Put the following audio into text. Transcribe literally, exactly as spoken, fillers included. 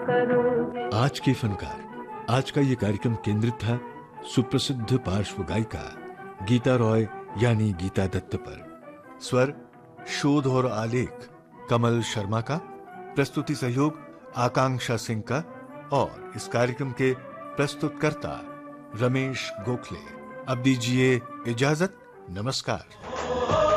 करोगे। आज के फनकार, आज का ये कार्यक्रम केंद्रित था सुप्रसिद्ध पार्श्व गायिका गीता रॉय यानी गीता दत्त पर। स्वर, शोध और आलेख कमल शर्मा का, प्रस्तुति सहयोग आकांक्षा सिंह का और इस कार्यक्रम के प्रस्तुतकर्ता रमेश गोखले। अब दीजिए इजाजत, नमस्कार।